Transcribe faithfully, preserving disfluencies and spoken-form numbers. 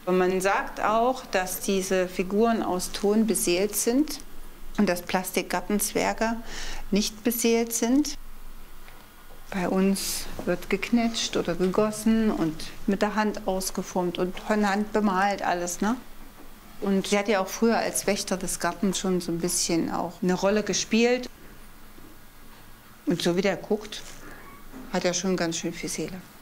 Und man sagt auch, dass diese Figuren aus Ton beseelt sind und dass Plastikgartenzwerge nicht beseelt sind. Bei uns wird geknetscht oder gegossen und mit der Hand ausgeformt und von Hand bemalt alles, ne? Und sie hat ja auch früher als Wächter des Gartens schon so ein bisschen auch eine Rolle gespielt. Und so wie der guckt, hat er schon ganz schön viel Seele.